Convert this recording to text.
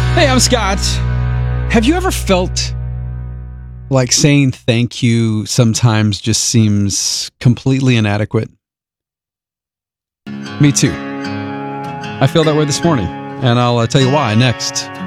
Hey, I'm Scott. Have you ever felt like saying thank you sometimes just seems completely inadequate? Me too. I feel that way this morning, and I'll tell you why next.